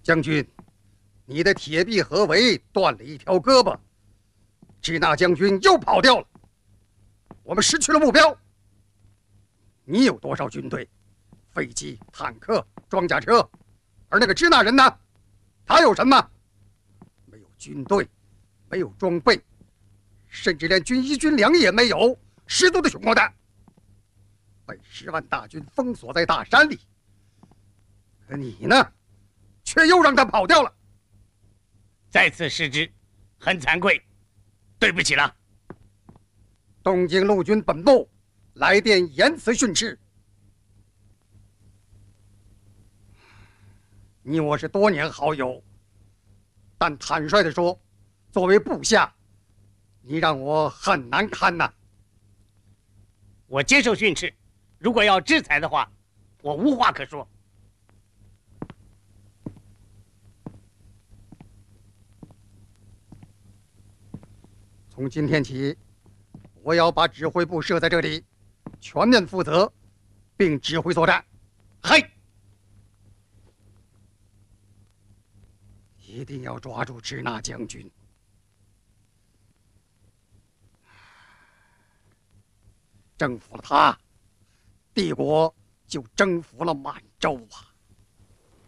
将军，你的铁臂合围断了一条胳膊，支那将军又跑掉了，我们失去了目标。你有多少军队？飞机、坦克、装甲车，而那个支那人呢？他有什么？没有军队，没有装备，甚至连军衣军粮也没有，十足的穷光蛋。被10万大军封锁在大山里，可你呢，却又让他跑掉了。 再次失职，很惭愧，对不起了。 东京陆军本部来电严词训斥。你我是多年好友，但坦率地说，作为部下，你让我很难堪呐。 我接受训斥，如果要制裁的话，我无话可说。 从今天起，我要把指挥部设在这里，全面负责，并指挥作战。 嘿。 一定要抓住支那将军，征服了他，帝国就征服了满洲啊！